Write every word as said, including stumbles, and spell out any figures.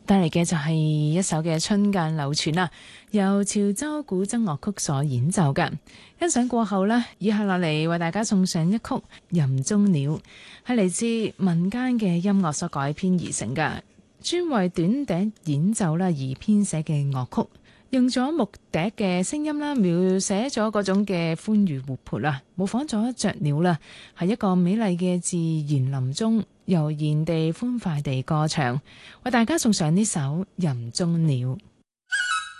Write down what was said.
帶嚟嘅就係一首嘅春間流傳啦，由潮州古箏樂曲所演奏嘅。欣賞過後呢，以下落嚟為大家送上一曲《吟中鳥》，係嚟自民間嘅音樂所改編而成嘅，專為短笛演奏啦而編寫嘅樂曲，用咗木笛嘅聲音啦，描寫咗嗰種嘅歡愉活潑啦，模仿咗雀鳥啦，係一個美麗嘅自然林中悠然地歡快地歌唱，為大家送上呢首《吟中鳥》。